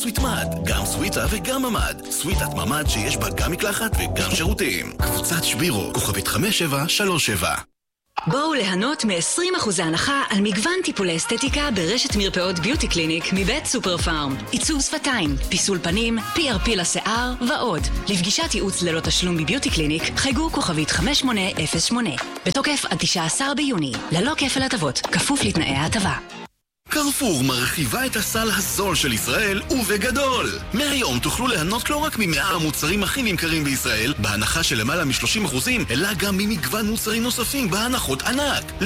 סוויטמד, גם סוויטה וגם ממד. סוויטת ממד שיש בה גם מקלחת וגם שירותים. קבוצת שבירו, כוכבית 5737. בואו ליהנות מ-20% הנחה על מגוון טיפולי אסתטיקה ברשת מרפאות ביוטי קליניק מבית סופר פארם. עיצוב שפתיים, פיסול פנים, PRP לשיער ועוד. לפגישת ייעוץ ללא תשלום בביוטי קליניק, חייגו כוכבית 5808. בתוקף עד 19 ביוני, ללא כפל הטבות, כפוף לתנאי ההטבה. קרפור מרחיבה את הסל הזול של ישראל ובגדול. מהיום תוכלו ליהנות לא רק מ100 המוצרים הכי נמכרים בישראל, בהנחה של למעלה מ-30%, אלא גם ממגוון מוצרים נוספים בהנחות ענק.